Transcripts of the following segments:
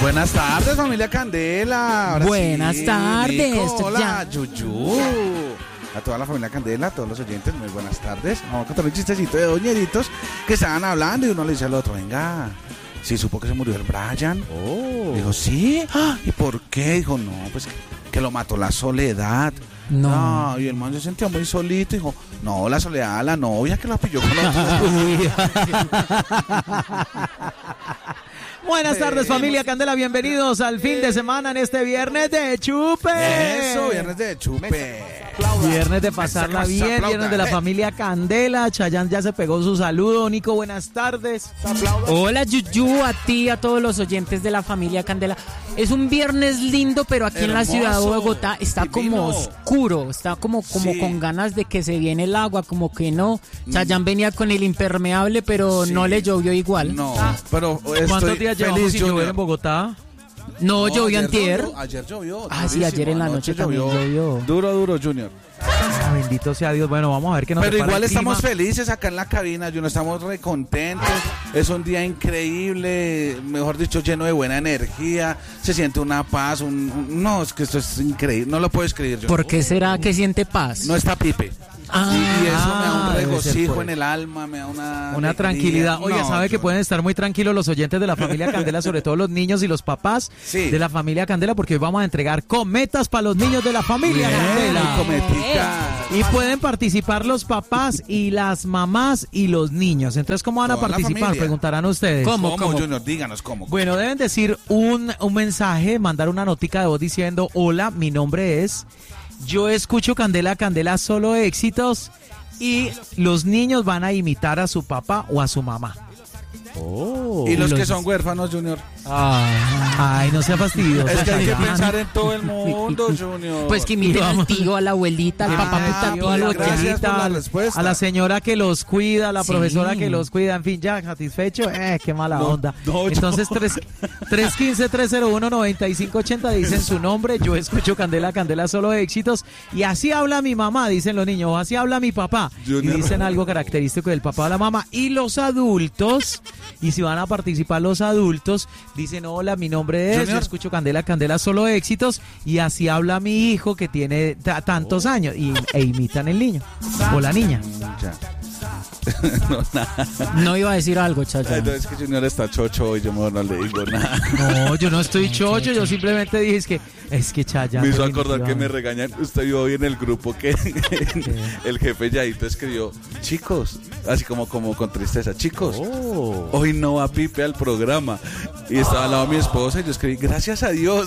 Buenas tardes, familia Candela. Ahora Buenas sí, tardes. Nico, hola, Yuyu. A toda la familia Candela, a todos los oyentes, muy buenas tardes. Vamos a contar un chistecito de doñeritos que estaban hablando y uno le dice al otro, venga, ¿sí supo que se murió el Brian? Dijo, ¿sí? ¿Y por qué? Dijo, no, pues que lo mató la soledad. No, y el man se sentía muy solito. Dijo, no, la soledad a la novia que la pilló con otro. Buenas tardes, familia Candela, bienvenidos al fin de semana en este viernes de chupe. Eso, viernes de chupe. Viernes de pasarla bien, viernes de la familia Candela. Chayanne ya se pegó su saludo. Nico, buenas tardes. Hola, Yuyu, a ti, a todos los oyentes de la familia Candela. Es un viernes lindo, pero aquí en la ciudad de Bogotá está como oscuro, está como con ganas de que se viene el agua, como que no. Chayanne venía con el impermeable, pero no le llovió igual. No, pero ¿cuántos días llevamos sin llover en Bogotá? No, llovió antier. Ayer llovió. Sí, ayer en la noche también llovió. Duro, Junior. Bendito sea Dios. Bueno, vamos a ver qué nos Pero depara igual el clima. estamos felices acá en la cabina, Junior, estamos re contentos. Es un día increíble, mejor dicho, lleno de buena energía. Se siente una paz, no, es que esto es increíble, no lo puedo escribir, Junior. ¿Por qué será que siente paz? No está Pipe. Y eso me da un regocijo en el alma, me da una tranquilidad. Oiga, no, ¿sabe que pueden estar muy tranquilos los oyentes de la familia Candela, sobre todo los niños y los papás de la familia Candela, porque hoy vamos a entregar cometas para los niños de la familia Candela. Y pueden participar los papás y las mamás y los niños. Entonces, ¿cómo van a participar? Preguntarán ustedes. ¿Cómo, Junior? Díganos cómo. Bueno, deben decir un mensaje, mandar una notica de voz diciendo, hola, mi nombre es... Yo escucho Candela, Candela, solo éxitos, y los niños van a imitar a su papá o a su mamá. ¿Y los que son huérfanos, Junior? Ay, no sea fastidioso. Es que hay que pensar en todo el mundo, Junior. Pues que imiten al tío, a la abuelita, al papá a la señora que los cuida, a la profesora que los cuida, en fin, ya satisfecho, qué mala onda. Entonces 315-301-9580 dicen su nombre, yo escucho Candela, Candela, solo éxitos, y así habla mi mamá, dicen los niños, o así habla mi papá, Junior. Y dicen algo característico del papá o la mamá, y los adultos, y si van a participar los adultos, dicen, hola, mi nombre es, yo escucho Candela, Candela, solo éxitos, y así habla mi hijo que tiene tantos años, e imitan el niño o la niña. No iba a decir algo, Chayanne. No, es que Junior está chocho y yo mejor no le digo nada. No, yo no estoy chocho, yo simplemente dije es que Chayanne. Me hizo acordar que me regañan. Usted vio hoy en el grupo que el jefe Yadito escribió, chicos, así como con tristeza, chicos, hoy no va Pipe al programa. Y estaba al lado mi esposa y yo escribí, gracias a Dios.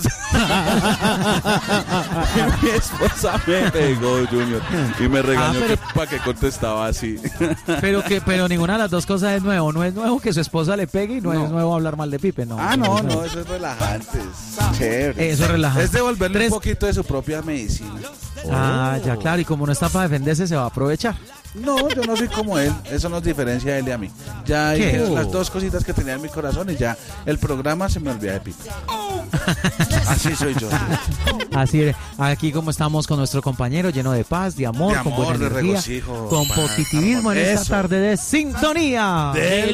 Mi esposa me pegó, Junior, y me regañó para que contestaba así. Pero ninguna de las dos cosas es nuevo. No es nuevo que su esposa le pegue y no es nuevo hablar mal de Pipe, no. No, eso es relajante. Chévere. Eso es relajante. Es devolverle un poquito de su propia medicina. Ya, claro. Y como no está para defenderse, se va a aprovechar. No, yo no soy como él. Eso nos diferencia a él y a mí. Ya hay las dos cositas que tenía en mi corazón y ya el programa se me olvida de Pipe. Así soy yo. Así es. Aquí como estamos con nuestro compañero lleno de paz, de amor, con buena energía, regocijo, con positivismo en esta tarde de sintonía.